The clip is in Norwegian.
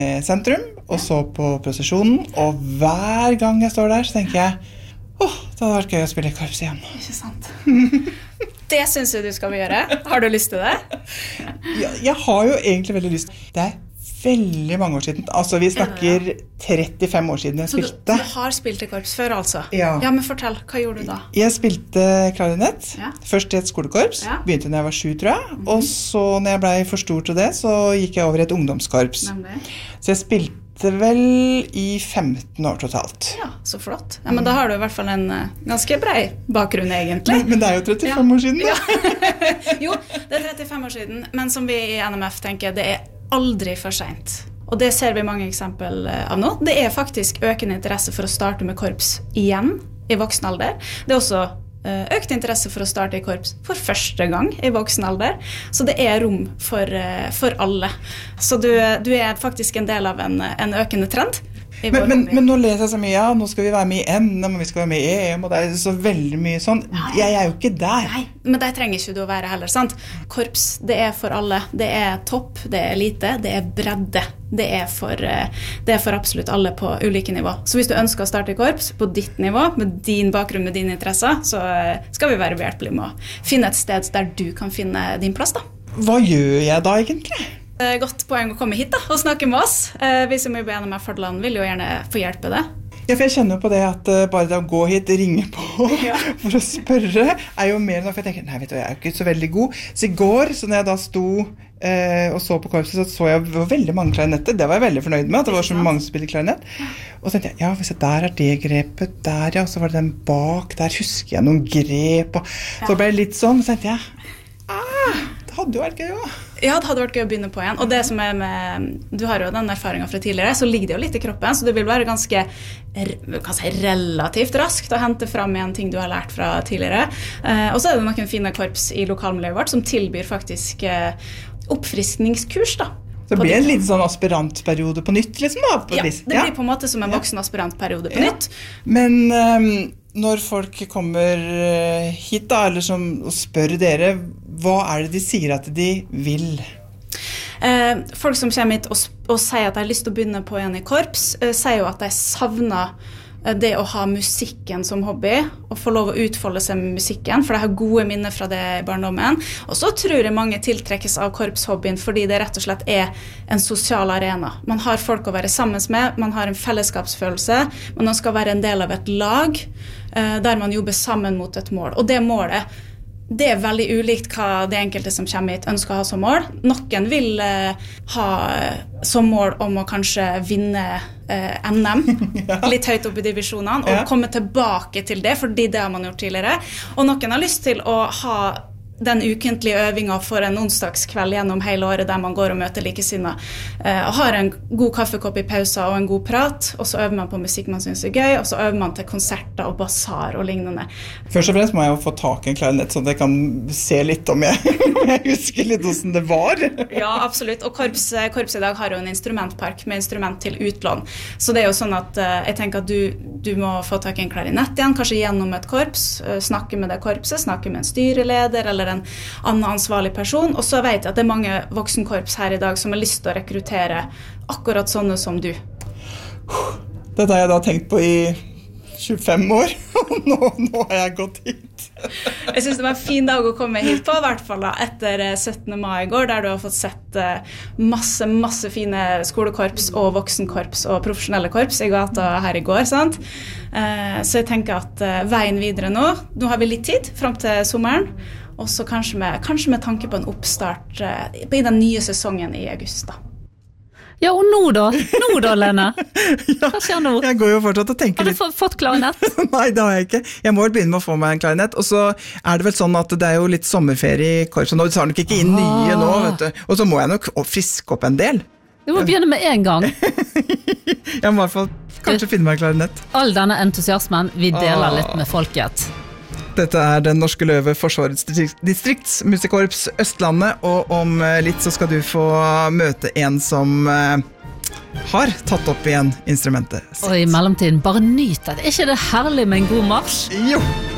sentrum, og så på prosesjonen, og hver gang jeg står der, så tenker jeg, det hadde vært gøy å spille i korps igjen. Ikke sant? Det synes jeg du skal gjøre. Har du lyst til det? Jeg har jo egentlig veldig lyst. Det veldig mange år siden. Altså, vi snakker 35 år siden jeg spilte. Så du har spilt i korps før, altså? Ja. Ja, men fortell, hva gjorde du da? Jeg spilte klarinett. Ja. Først i et skolekorps. Ja. Begynte når jeg var 7, tror jeg. Og så, når jeg ble for stor til det, så gikk jeg over i et ungdomskorps. Nemlig. Så jeg spilte vel i 15 år totalt. Ja, så flott. Ja, men da har du i hvert fall en ganske bred bakgrunn, egentlig. Men det er jo 35 år siden, da. Ja. Jo, det er 35 år siden, men som vi i NMF tenker, det er aldri for sent. Og det ser vi mange eksempel av nå. Det er faktisk økende interesse for å starte med korps igjen i voksen alder. Det er også økt interesse for å starte i korps for første gang i voksen alder. Så det er rom for alle. Så du er faktisk en del av en økende trend. Men nå leser jeg så mye, nå skal vi være med i NM, og vi skal være med i EM, og det er så veldig mye sånn. Jeg er jo ikke der. Nei, men der trenger ikke du å være heller, sant? Korps, det er for alle. Det er topp, det er elite, det er bredde. Det er for absolutt alle på ulike nivå. Så hvis du ønsker å starte i korps på ditt nivå, med din bakgrunn, med dine interesser, så skal vi være behjelpelige med å finne et sted der du kan finne din plass, da. Hva gjør jeg da egentlig? Godt poeng å komme hit da, og snakke med oss. Vi som jobber i NMF Hordaland vil jo gjerne få hjelpe det. Ja, for jeg kjenner jo på det at bare det å gå hit, ringe på for å spørre, er jo mer enn for jeg tenker, nei, vet du, jeg er jo ikke så veldig god. Så i går, så når jeg da sto og så på korpset, så jeg veldig mange klarinetter. Det var jeg veldig fornøyd med, at det var så mange som spiller klarinett. Og så tenkte jeg, ja, hvis jeg der er det grepet, der ja, så var det den bak, der husker jeg noen grep, og så ble det litt sånn, så tenkte jeg, det hadde jo vært gøy også. Ja, det hadde vært gøy å begynne på igjen. Og det som er med, du har jo den erfaringen fra tidligere, så ligger det jo litt i kroppen, så det vil være ganske relativt raskt å hente frem igjen ting du har lært fra tidligere. Og så er det noen fine korps i lokalmiljøet vårt som tilbyr faktisk oppfriskningskurs da. Så det blir en liten sånn aspirantperiode på nytt, liksom da? Ja, det blir på en måte som en voksen aspirantperiode på nytt. Men når folk kommer hit da, eller som spør dere, hva er det de sier at de vil? Folk som kommer hit og sier at de har lyst til å begynne på igjen i korps, sier jo at de savner det å ha musikken som hobby, og få lov å utfolde seg med musikken, for de har gode minner fra det i barndommen. Og så tror jeg mange tiltrekkes av korpshobbyen, fordi det rett og slett er en sosial arena. Man har folk å være sammen med, man har en fellesskapsfølelse, man skal være en del av et lag, der man jobber sammen mot et mål. Og det målet, det er veldig ulikt hva det enkelte som kommer hit ønsker å ha som mål. Noen vil ha som mål om å kanskje vinne NM, litt høyt opp i divisjonene, og komme tilbake til det, fordi det har man gjort tidligere. Og noen har lyst til å ha den ukentlige øvingen for en onsdagskveld gjennom hele året, der man går og møter likesinnet, og har en god kaffekopp i pauser og en god prat, og så øver man på musikk man synes er gøy, og så øver man til konserter og basar og lignende. Først og fremst må jeg jo få tak i en klarinett, sånn at jeg kan se litt om jeg husker litt hvordan det var. Ja, absolutt. Og korps i dag har jo en instrumentpark med instrument til utlån. Så det er jo sånn at jeg tenker at du må få tak i en klarinett igjen, kanskje gjennom et korps, snakke med det korpset, snakke med en styreleder eller en annen ansvarlig person, og så vet jeg at det er mange voksenkorps her i dag som har lyst til å rekruttere akkurat sånne som du. Dette har jeg da tenkt på i 25 år, og nå har jeg gått hit. Jeg synes det var en fin dag å komme hit på, i hvert fall da, etter 17. mai i går, der du har fått sett masse fine skolekorps og voksenkorps og profesjonelle korps i gata her i går, sant? Så jeg tenker at veien videre nå har vi litt tid frem til sommeren, og så kanskje med tanke på en oppstart i den nye sesongen i august da. Ja, og nå da, Lene? Hva skjer nå? Jeg går jo fortsatt og tenker litt. Har du fått klarinett? Nei, det har jeg ikke. Jeg må vel begynne med å få meg en klarinett, og så er det vel sånn at det er jo litt sommerferie i korpset nå, så har nok ikke inn nye nå, vet du. Og så må jeg nok friske opp en del. Du må begynne med en gang. Jeg må i hvert fall kanskje finne meg en klarinett. All denne entusiasmen, vi deler litt med folket. Dette er Den Norske Løve Forsvarets distriktsmusikkorps Østlandet, og om litt så skal du få møte en som har tatt opp igjen instrumentet sitt. Og i mellomtiden, bare nyt det. Er ikke det herlig med en god marsj? Jo!